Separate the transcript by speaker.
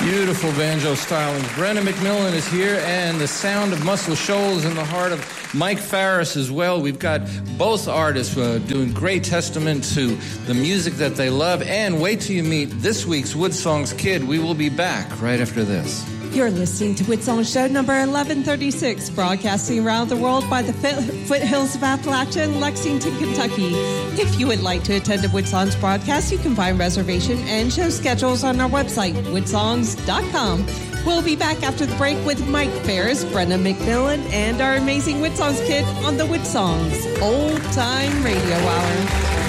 Speaker 1: Beautiful banjo stylings. Brenna McMillan is here, and the sound of Muscle Shoals in the heart of Mike Farris as well. We've got both artists doing great testament to the music that they love. And wait till you meet this week's Woodsongs kid. We will be back right after this.
Speaker 2: You're listening to Woodsong Show number 1136, broadcasting around the world by the foothills of Appalachia in Lexington, Kentucky. If you would like to attend a Woodsongs broadcast, you can find reservation and show schedules on our website, woodsongs.com. We'll be back after the break with Mike Farris, Brenna McMillan, and our amazing Woodsongs kid on the Woodsongs Old Time Radio Hour.